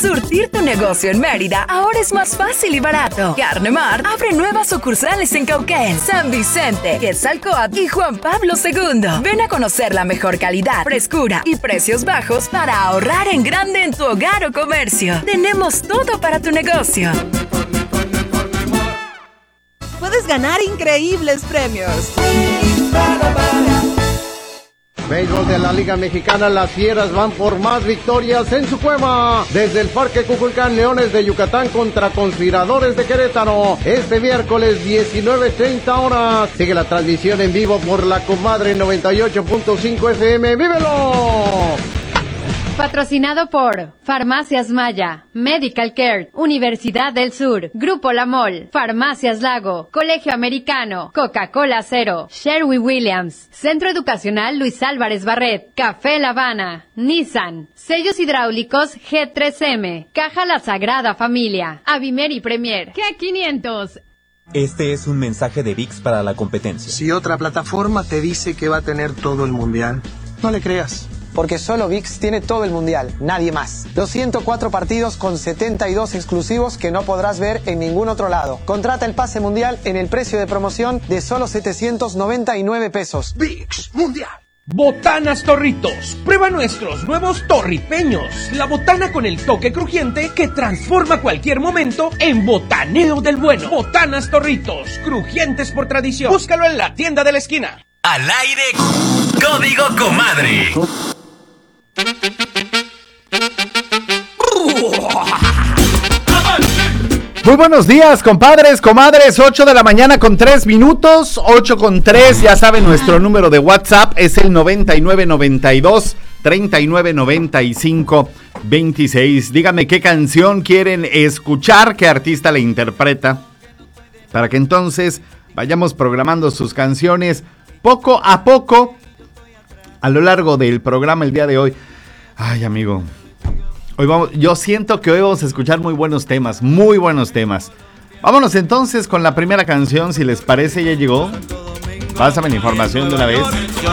Surtir tu negocio en Mérida ahora es más fácil y barato. Carne Mar abre nuevas sucursales en Cauquén, San Vicente, Quetzalcóatl y Juan Pablo II. Ven a conocer la mejor calidad, frescura y precios bajos para ahorrar en grande en tu hogar o comercio. Tenemos todo para tu negocio. Puedes ganar increíbles premios. Béisbol de la Liga Mexicana, las Fieras van por más victorias en su cueva. Desde el Parque Cuculcán, Leones de Yucatán contra Conspiradores de Querétaro. Este miércoles 19:30 horas. Sigue la transmisión en vivo por la Comadre 98.5 FM. ¡Vívelo! Patrocinado por Farmacias Maya, Medical Care, Universidad del Sur, Grupo La Mol, Farmacias Lago, Colegio Americano, Coca-Cola Cero, Sherwin-Williams, Centro Educacional Luis Álvarez Barret, Café La Habana, Nissan, Sellos Hidráulicos G3M, Caja La Sagrada Familia, Avimer y Premier, G500. Este es un mensaje de ViX para la competencia. Si otra plataforma te dice que va a tener todo el mundial, no le creas. Porque solo ViX tiene todo el mundial, nadie más. Los 104 partidos con 72 exclusivos que no podrás ver en ningún otro lado. Contrata el pase mundial en el precio de promoción de solo 799 pesos. ViX Mundial. Botanas Torritos. Prueba nuestros nuevos torripeños. La botana con el toque crujiente que transforma cualquier momento en botaneo del bueno. Botanas Torritos, crujientes por tradición. Búscalo en la tienda de la esquina. Al aire, Código Comadre. Muy buenos días, compadres, comadres. 8 de la mañana con 3 minutos. 8 con 3, ya saben, nuestro número de WhatsApp es el 9992 3995 26. Dígame qué canción quieren escuchar, qué artista la interpreta, para que entonces vayamos programando sus canciones poco a poco a lo largo del programa el día de hoy. Ay, amigo, yo siento que hoy vamos a escuchar muy buenos temas. Vámonos entonces con la primera canción, si les parece. Ya llegó. Pásame la información de una vez.